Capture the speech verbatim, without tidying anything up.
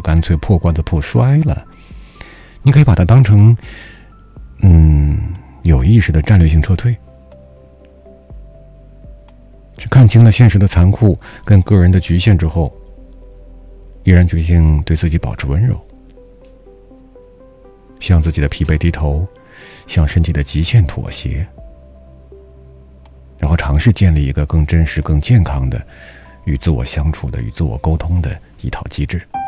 干脆破罐子破摔了。你可以把它当成嗯有意识的战略性撤退，去看清了现实的残酷跟个人的局限之后，依然决心对自己保持温柔，向自己的疲惫低头，向身体的极限妥协，然后尝试建立一个更真实更健康的与自我相处的与自我沟通的一套机制。